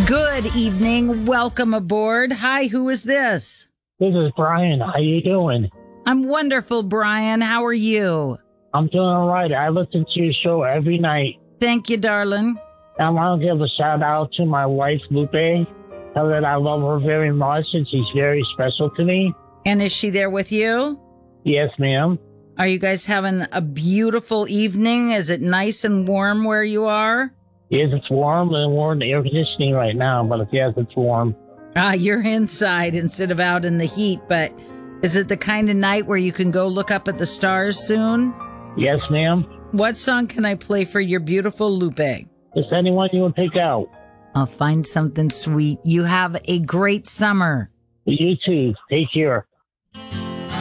Good evening. Welcome aboard. Hi, who is this? This is Brian. How you doing? I'm wonderful, Brian. How are you? I'm doing all right. I listen to your show every night. Thank you, darling. I want to give a shout out to my wife, Lupe. Tell her that I love her very much and she's very special to me. And is she there with you? Yes, ma'am. Are you guys having a beautiful evening? Is it nice and warm where you are? Yes, it's warm and we're in the air conditioning right now, but yes, it's warm. You're inside instead of out in the heat, but is it the kind of night where you can go look up at the stars soon? Yes, ma'am. What song can I play for your beautiful Lupe? Is anyone you will pick out? I'll find something sweet. You have a great summer. You too. Take care.